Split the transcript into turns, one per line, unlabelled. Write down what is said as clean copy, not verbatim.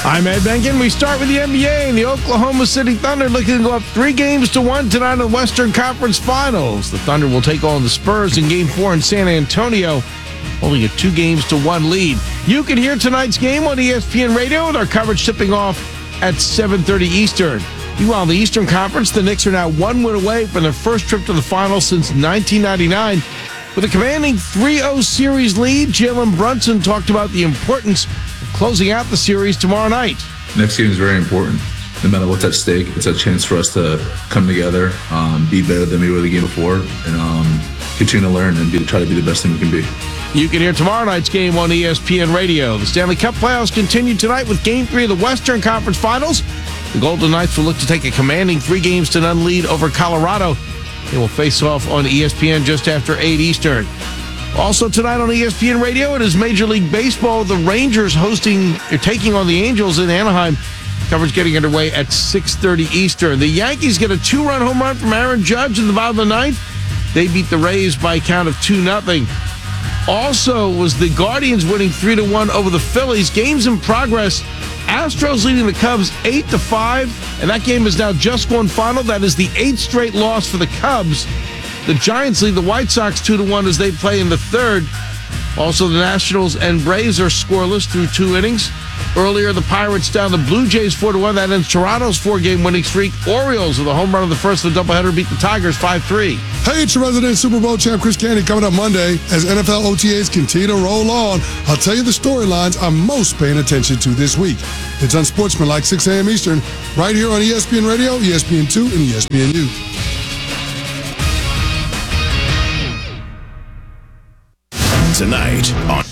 I'm Ed Benkin. We start with the NBA, and the Oklahoma City Thunder looking to go up 3-1 tonight in the Western Conference Finals. The Thunder will take on the Spurs in Game 4 in San Antonio, holding a 2-1 lead. You can hear tonight's game on ESPN Radio with our coverage tipping off at 7:30 Eastern. Meanwhile, in the Eastern Conference, the Knicks are now 1 win away from their first trip to the finals since 1999. With a commanding 3-0 series lead, Jalen Brunson talked about the importance of closing out the series tomorrow night.
Next game is very important. No matter what's at stake, it's a chance for us to come together, be better than we were the game before, and continue to learn and try to be the best thing we can be.
You can hear tomorrow night's game on ESPN Radio. The Stanley Cup playoffs continue tonight with Game 3 of the Western Conference Finals. The Golden Knights will look to take a commanding 3-0 lead over Colorado. They will face off on ESPN just after 8 Eastern. Also tonight on ESPN Radio, it is Major League Baseball. The Rangers taking on the Angels in Anaheim. Coverage getting underway at 6:30 Eastern. The Yankees get a 2-run home run from Aaron Judge in the bottom of the ninth. They beat the Rays by a count of 2-0. Also was the Guardians winning 3-1 over the Phillies. Games in progress. Astros leading the Cubs 8-5, and that game is now just gone final. That is the 8th straight loss for the Cubs. The Giants lead the White Sox 2-1 as they play in the third. Also, the Nationals and Braves are scoreless through 2 innings. Earlier, the Pirates down the Blue Jays 4-1. That ends Toronto's 4-game winning streak. Orioles, with a home run of the first of the doubleheader, beat the Tigers 5-3.
Hey, it's your resident Super Bowl champ, Chris Candy, coming up Monday as NFL OTAs continue to roll on. I'll tell you the storylines I'm most paying attention to this week. It's Unsportsmanlike, 6 a.m. Eastern, right here on ESPN Radio, ESPN2, and ESPNU.
Tonight on